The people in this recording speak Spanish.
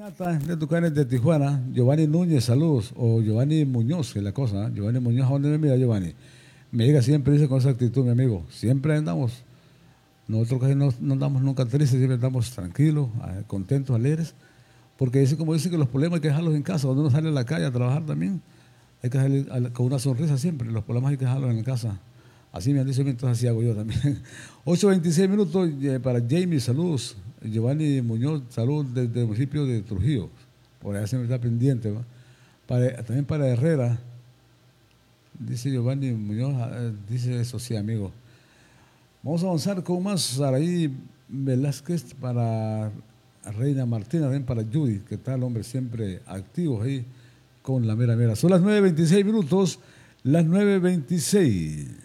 Renata de Tucanes de Tijuana, Giovanni Núñez, saludos, o Giovanni Muñoz, que es la cosa, ¿eh? Giovanni Muñoz, ¿a dónde me mira Giovanni? Me llega siempre, dice con esa actitud, mi amigo, siempre andamos, nosotros casi no andamos nunca tristes, siempre andamos tranquilos, contentos, alegres, porque dice, como dice que los problemas hay que dejarlos en casa, cuando uno sale a la calle a trabajar también, hay que salir con una sonrisa siempre, los problemas hay que dejarlos en casa. Así me han dicho, entonces así hago yo también. 8:26 para Jamie, saludos. Giovanni Muñoz, saludos desde el municipio de Trujillo. Por allá se me está pendiente. ¿Va? También para Herrera, dice Giovanni Muñoz, dice eso sí, amigo. Vamos a avanzar con más. Saraí Velázquez para Reina Martina, también para Judy, que tal, hombre, siempre activos ahí con la mera mera. Son las 9:26, las 9:26.